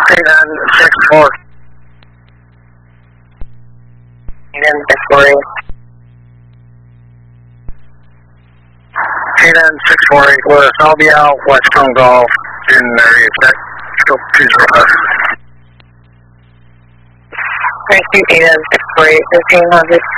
89648. 89648. 89648 West. I'll be out West Stone Golf in area check. Scope 205. Thank you, 89648, 1500.